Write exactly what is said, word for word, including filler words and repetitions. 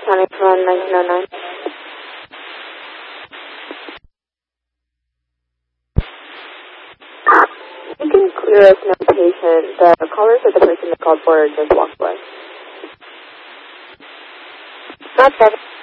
County from nineteen oh nine. You can clear us no patient. The caller said the person that called for just walked away. Not seven.